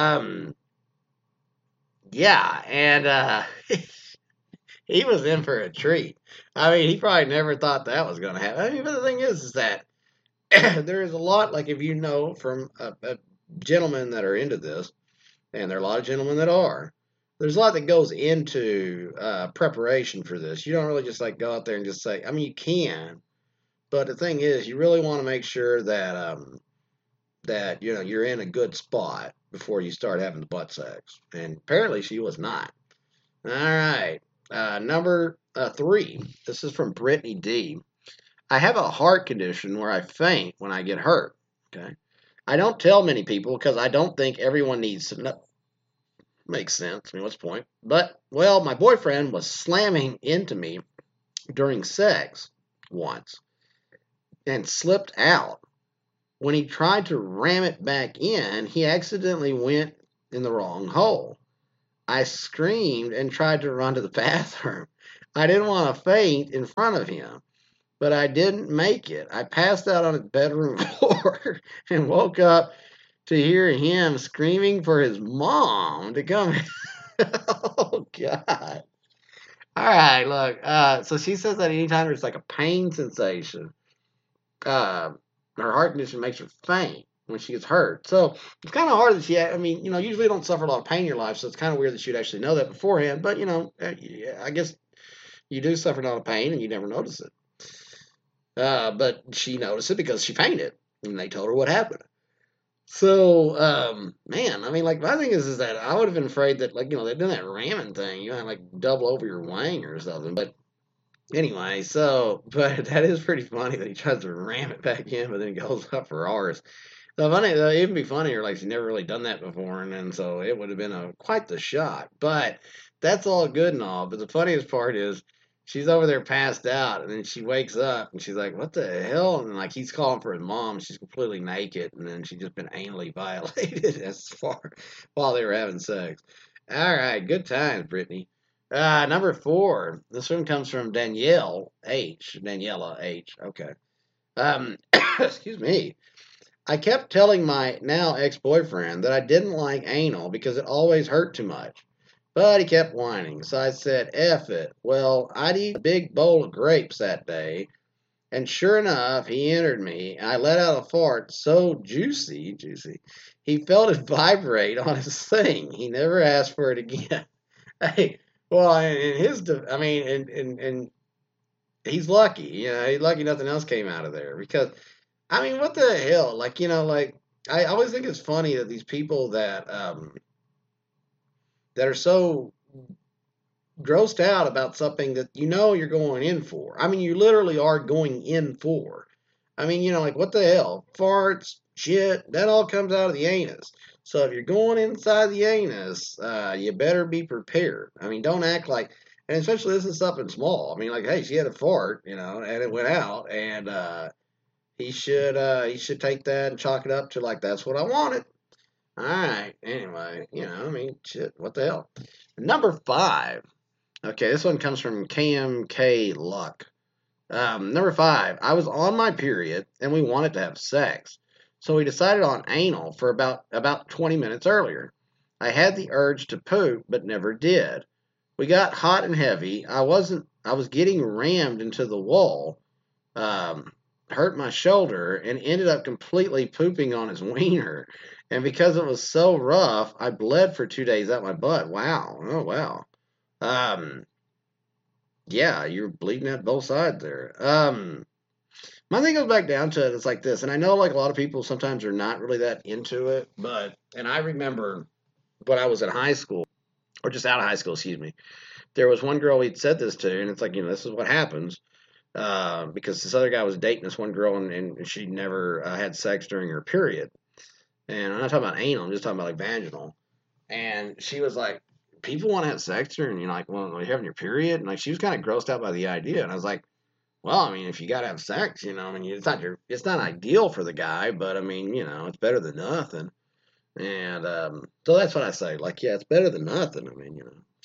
Yeah, and he was in for a treat. I mean, he probably never thought that was going to happen. I mean, but the thing is that there is a lot, like if you know from gentlemen that are into this, and there are a lot of gentlemen that are, there's a lot that goes into preparation for this. You don't really just like go out there and just say, I mean, you can, but the thing is, you really want to make sure that that you're in a good spot before you start having the butt sex. And apparently, she was not. All right, number three. This is from Brittany D. I have a heart condition where I faint when I get hurt. Okay, I don't tell many people because I don't think everyone needs to know. Makes sense. I mean, what's the point? But, well, my boyfriend was slamming into me during sex once and slipped out. When he tried to ram it back in, he accidentally went in the wrong hole. I screamed and tried to run to the bathroom. I didn't want to faint in front of him, but I didn't make it. I passed out on his bedroom floor and woke up to hear him screaming for his mom to come. Oh, God. All right, look. So she says that anytime there's like a pain sensation, uh, her heart condition makes her faint when she gets hurt. So it's kind of hard that she. I mean, usually you don't suffer a lot of pain in your life, so it's kind of weird that she'd actually know that beforehand. But I guess you do suffer a lot of pain and you never notice it. But she noticed it because she fainted, and they told her what happened. So, man, I mean, like, my thing is that I would have been afraid that, like, they're doing that ramming thing. You know, like, double over your wang or something. But anyway, but that is pretty funny that he tries to ram it back in, but then he goes up for ours. The funny, though, it'd be funnier, like, she's never really done that before, and then so it would have been quite the shock. But that's all good and all. But the funniest part is she's over there passed out, and then she wakes up, and she's like, "What the hell?" And like he's calling for his mom. She's completely naked, and then she's just been anally violated as far while they were having sex. All right, good times, Brittany. Number 4. This one comes from Danielle H. Daniela H. Okay. Excuse me. I kept telling my now ex-boyfriend that I didn't like anal because it always hurt too much. But he kept whining, so I said, F it. Well, I'd eat a big bowl of grapes that day, and sure enough, he entered me, and I let out a fart so juicy, he felt it vibrate on his thing. He never asked for it again. Hey, well, in his, I mean, and he's lucky. He's lucky nothing else came out of there because I mean, what the hell? Like, like I always think it's funny that these people that are so grossed out about something that you're going in for. I mean, you literally are going in for. I mean, like what the hell? Farts, shit, that all comes out of the anus. So if you're going inside the anus, you better be prepared. I mean, don't act like, and especially this is something small. I mean, like, hey, she had a fart, and it went out, and he should take that and chalk it up to like that's what I wanted. All right. Anyway, I mean, shit. What the hell? Number 5. Okay, this one comes from KMK Luck. Number 5. I was on my period and we wanted to have sex, so we decided on anal for about 20 minutes earlier. I had the urge to poop, but never did. We got hot and heavy. I was getting rammed into the wall. Um, Hurt my shoulder and ended up completely pooping on his wiener. And because it was so rough, I bled for 2 days out my butt. Wow. Oh, wow. Um, yeah, you're bleeding at both sides there. My thing goes back down to it. It's like this, and I know like a lot of people sometimes are not really that into it, and I remember when I was in high school, or just out of high school, excuse me, there was one girl we'd said this to, and it's like, this is what happens. Because this other guy was dating this one girl, and she never had sex during her period. And I'm not talking about anal, I'm just talking about like vaginal. And she was like, people want to have sex during, like, well, you're having your period. And like, she was kind of grossed out by the idea. And I was like, well, I mean, if you got to have sex, I mean, it's not ideal for the guy, but I mean, it's better than nothing. And so that's what I say. Like, yeah, it's better than nothing. I mean,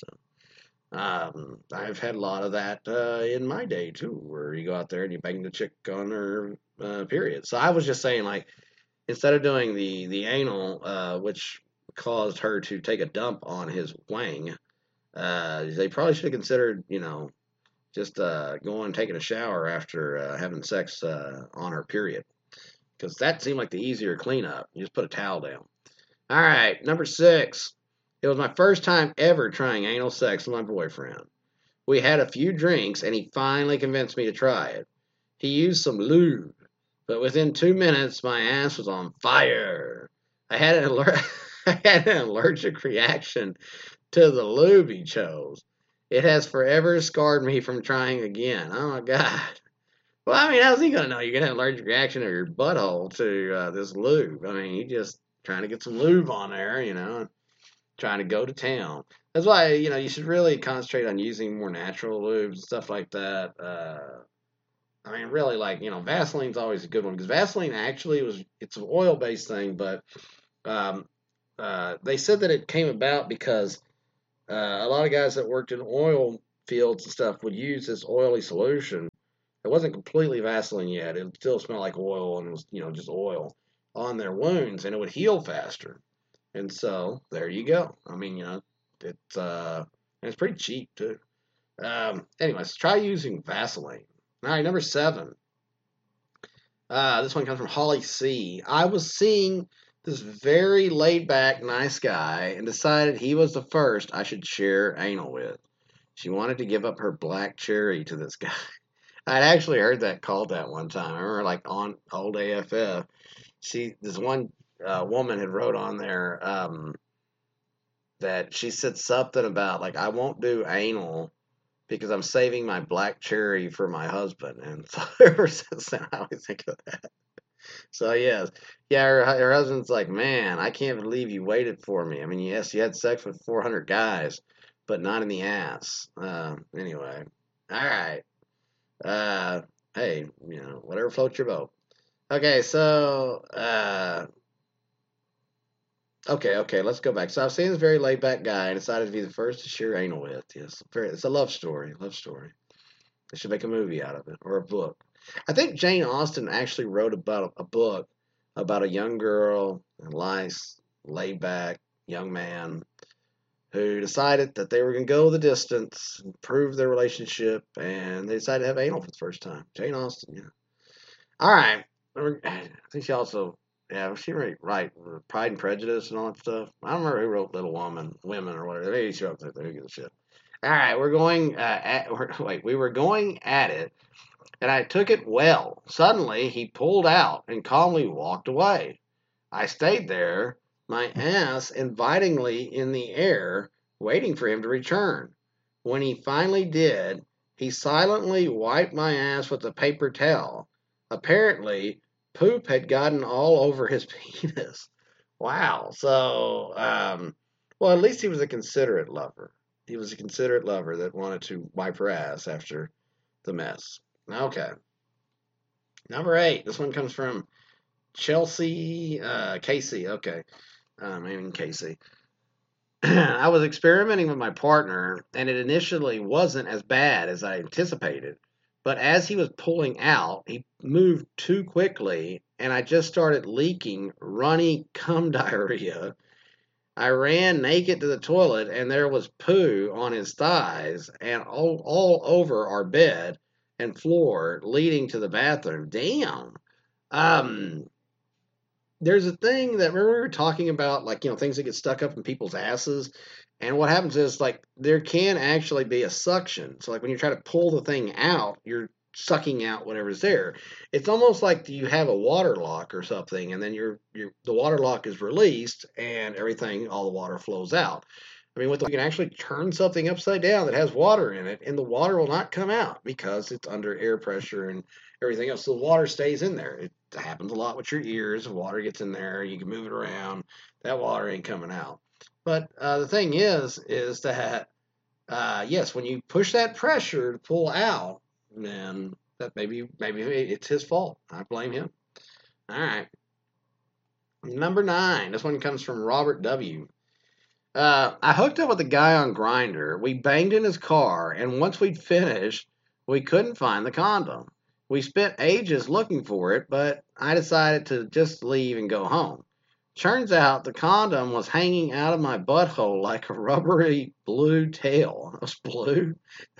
I've had a lot of that in my day too, where you go out there and you bang the chick on her period. So I was just saying, like, instead of doing the anal, which caused her to take a dump on his wang, they probably should have considered, just going and taking a shower after having sex on her period, because that seemed like the easier cleanup. You just put a towel down. All right, number 6. It was my first time ever trying anal sex with my boyfriend. We had a few drinks, and he finally convinced me to try it. He used some lube, but within 2 minutes, my ass was on fire. I had an, I had an allergic reaction to the lube he chose. It has forever scarred me from trying again. Oh my God. Well, I mean, how's he going to know you're going to have an allergic reaction of your butthole to this lube? I mean, you just trying to get some lube on there, trying to go to town. That's why, you should really concentrate on using more natural lubes and stuff like that. I mean, really, like, Vaseline's always a good one because Vaseline actually it's an oil based thing, but um, they said that it came about because a lot of guys that worked in oil fields and stuff would use this oily solution. It wasn't completely Vaseline yet. It still smelled like oil and it was, just oil on their wounds and it would heal faster. And so there you go. I mean, and it's pretty cheap too. Anyways, try using Vaseline. All right, number 7. This one comes from Holly C. I was seeing this very laid back, nice guy and decided he was the first I should share anal with. She wanted to give up her black cherry to this guy. I'd actually heard that called that one time. I remember, like, on old AFF, this one woman had wrote on there that she said something about, like, I won't do anal because I'm saving my black cherry for my husband. And so ever since then, I always think of that. So, yes. Yeah, her husband's like, man, I can't believe you waited for me. I mean, yes, you had sex with 400 guys, but not in the ass. Anyway. All right. Uh, hey, whatever floats your boat. Okay, so, okay, let's go back. So I was seeing this very laid back guy and decided to be the first to share anal with. Yes, it's a love story. Love story. They should make a movie out of it or a book. I think Jane Austen actually wrote about a book about a young girl, a nice, laid back young man who decided that they were going to go the distance, improve their relationship, and they decided to have anal for the first time. Jane Austen, yeah. All right. I think she also, yeah, she write Pride and Prejudice and all that stuff. I don't remember who wrote Little Women or whatever. Maybe she wrote that. Who gives a shit? All right, we were going at it, and I took it well. Suddenly, he pulled out and calmly walked away. I stayed there, my ass invitingly in the air, waiting for him to return. When he finally did, he silently wiped my ass with a paper towel. Apparently, poop had gotten all over his penis. Wow. So, well, at least he was a considerate lover. He was a considerate lover that wanted to wipe her ass after the mess. Okay. Number 8. This one comes from Chelsea Casey. Okay. I mean, Casey. I was experimenting with my partner, and it initially wasn't as bad as I anticipated. But as he was pulling out, he moved too quickly, and I just started leaking runny cum diarrhea. I ran naked to the toilet, and there was poo on his thighs and all over our bed and floor, leading to the bathroom. Damn. Um, there's a thing that remember we were talking about, like, things that get stuck up in people's asses, and what happens is, like, there can actually be a suction. So, like, when you try to pull the thing out, you're sucking out whatever's there. It's almost like you have a water lock or something, and then the water lock is released, and everything, all the water flows out. I mean, you can actually turn something upside down that has water in it, and the water will not come out because it's under air pressure and everything else. So the water stays in there. It happens a lot with your ears. Water gets in there. You can move it around. That water ain't coming out. But the thing is that yes, when you push that pressure to pull out, then that maybe it's his fault. I blame him. All right. Number 9. This one comes from Robert W. I hooked up with a guy on Grindr. We banged in his car, and once we'd finished, we couldn't find the condom. We spent ages looking for it, but I decided to just leave and go home. Turns out the condom was hanging out of my butthole like a rubbery blue tail. It was blue.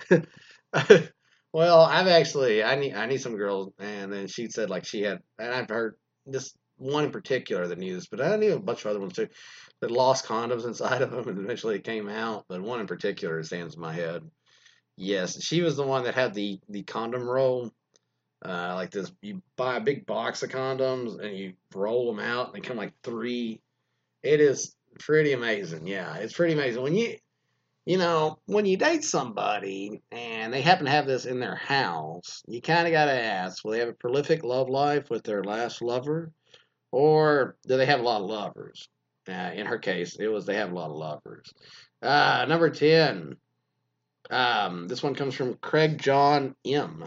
Well, I need some girls, and then she said, like, she had, and I've heard this one in particular that knew this, but I knew a bunch of other ones too that lost condoms inside of them, and eventually it came out. But one in particular stands in my head. Yes, she was the one that had the condom roll. Like this, you buy a big box of condoms and you roll them out, and they come like three. It is pretty amazing. Yeah, it's pretty amazing when when you date somebody and they happen to have this in their house. You kind of got to ask, will they have a prolific love life with their last lover, or do they have a lot of lovers? In her case, it was they have a lot of lovers. Number 10. This one comes from Craig John M.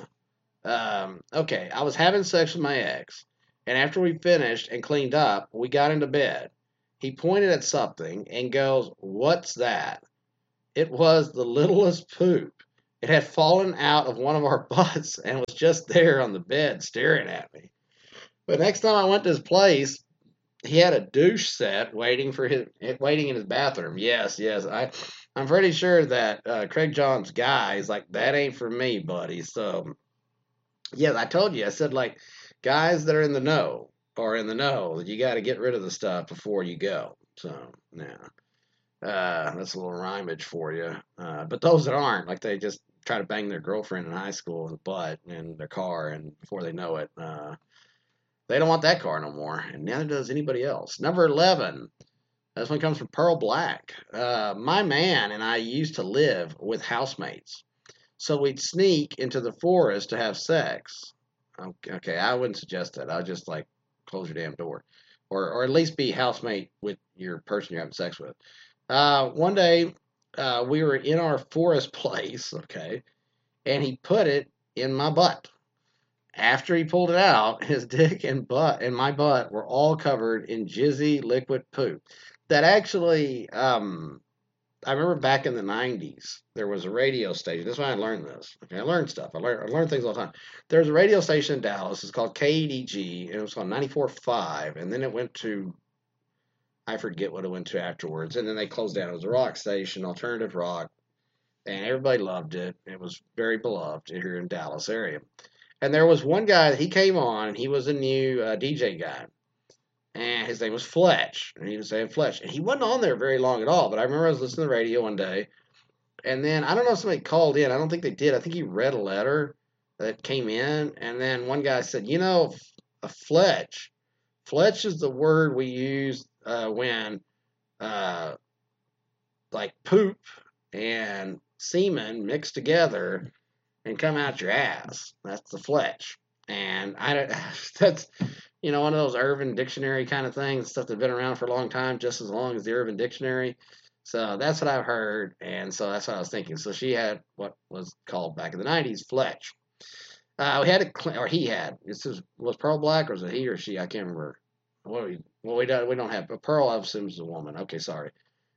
Okay, I was having sex with my ex, and after we finished and cleaned up, we got into bed. He pointed at something and goes, "What's that?" It was the littlest poop. It had fallen out of one of our butts and was just there on the bed staring at me. But next time I went to his place, he had a douche set waiting in his bathroom. Yes, yes. I'm pretty sure that Craig John's guy is like, that ain't for me, buddy. So yeah, I told you. I said like guys that are in the know are in the know. You got to get rid of the stuff before you go. So yeah, that's a little rhymage for you. But those that aren't, like they just try to bang their girlfriend in high school in the butt in their car, and before they know it, they don't want that car no more, and neither does anybody else. Number 11. This one comes from Pearl Black. My man and I used to live with housemates. So we'd sneak into the forest to have sex. Okay, I wouldn't suggest that. I would just like close your damn door, or at least be housemate with your person you're having sex with. One day, we were in our forest place, okay, and he put it in my butt. After he pulled it out, his dick and my butt were all covered in jizzy liquid poop. That actually, I remember back in the 90s, there was a radio station. This is when I learned this. Okay, I learned stuff. I learned things all the time. There was a radio station in Dallas. It's called KDG, and it was called 94.5. And then it went to, I forget what it went to afterwards. And then they closed down. It was a rock station, alternative rock, and everybody loved it. It was very beloved here in Dallas area. And there was one guy, he came on, he was a new DJ guy. And his name was Fletch. And he was saying Fletch. And he wasn't on there very long at all. But I remember I was listening to the radio one day. And then I don't know if somebody called in. I don't think they did. I think he read a letter that came in. And then one guy said, a Fletch. Fletch is the word we use when uh, like poop and semen mix together and come out your ass. That's the Fletch. And I don't, that's one of those Urban Dictionary kind of things, stuff that's been around for a long time, just as long as the Urban Dictionary. So that's what I've heard, and so that's what I was thinking. So she had what was called back in the '90s Fletch. We had or he had. Was Pearl Black or was it he or she? I can't remember. We don't have. But Pearl, I assume, is a woman. Okay, sorry.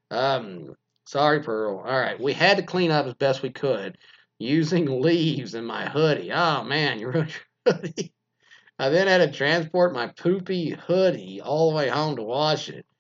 Sorry, Pearl. All right, we had to clean up as best we could using leaves in my hoodie. Oh man, you ruined your hoodie. I then had to transport my poopy hoodie all the way home to wash it.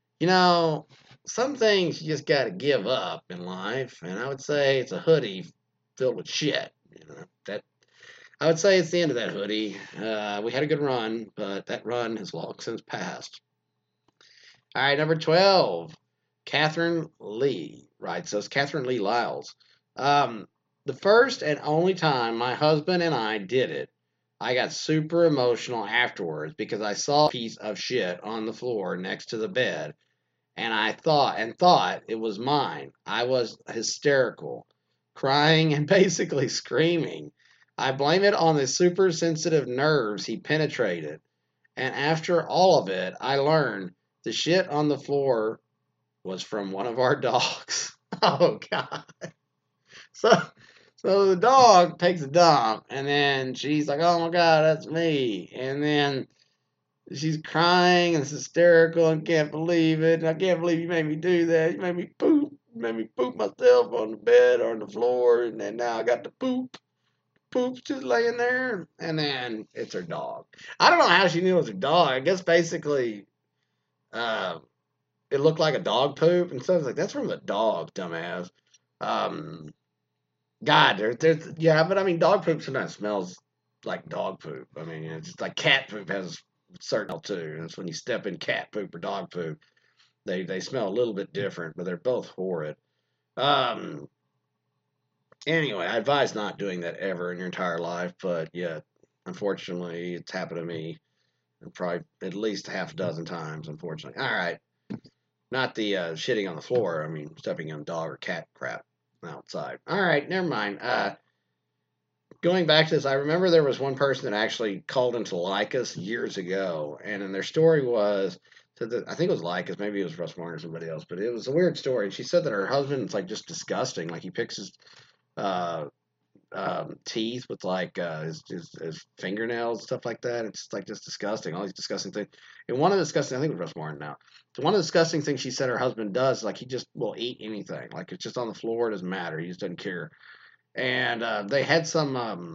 Some things you just got to give up in life, and I would say it's a hoodie filled with shit. That I would say it's the end of that hoodie. We had a good run, but that run has long since passed. All right, number 12. Catherine Lee writes us. Catherine Lee Lyles. The first and only time my husband and I did it, I got super emotional afterwards because I saw a piece of shit on the floor next to the bed, and I thought it was mine. I was hysterical, crying and basically screaming. I blame it on the super sensitive nerves he penetrated. And after all of it, I learned the shit on the floor was from one of our dogs. Oh God. So so the dog takes a dump, and then she's like, "Oh my God, that's me." And then she's crying and it's hysterical and can't believe it. And I can't believe you made me do that. You made me poop. You made me poop myself on the bed or on the floor, and then now I got the poop. Poop's just laying there, and then it's her dog. I don't know how she knew it was her dog. I guess basically, uh, it looked like a dog poop, and so I was like, "That's from the dog, dumbass." Um, God, yeah, but I mean, dog poop sometimes smells like dog poop. I mean, it's just like cat poop has a certain smell too. That's when you step in cat poop or dog poop, they smell a little bit different, but they're both horrid. Um, anyway, I advise not doing that ever in your entire life, but yeah, unfortunately, it's happened to me probably at least half a dozen times. Unfortunately, all right, not the shitting on the floor. I mean, stepping on dog or cat crap outside. All right, never mind. Going back to this, I remember there was one person that actually called into Lycus years ago, and then their story was I think it was Lycus, maybe it was Russ Martin or somebody else, but it was a weird story. And she said that her husband's like just disgusting. Like he picks his uh, teeth with like his fingernails and stuff like that. It's like just disgusting. All these disgusting things. And one of the disgusting, I think it was Russ Martin now. So one of the disgusting things she said her husband does, like he just will eat anything. Like it's just on the floor, it doesn't matter. He just doesn't care. And they had some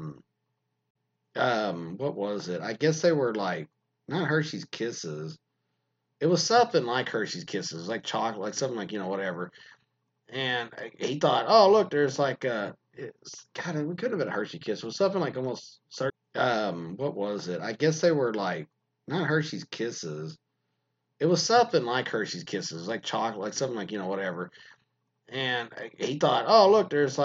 what was it? I guess they were like not Hershey's Kisses. It was something like Hershey's Kisses, like chocolate, like something like whatever. And he thought, oh look, there's like God, it could have been a Hershey Kiss. It was something like almost what was it? I guess they were like not Hershey's Kisses. It was something like Hershey's Kisses, like chocolate, like something like whatever. And he thought, oh look, there's like